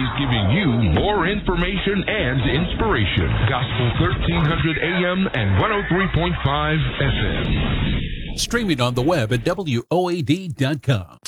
always giving you more information and inspiration. Gospel 1300 AM and 103.5 FM. Streaming on the web at WOAD.com.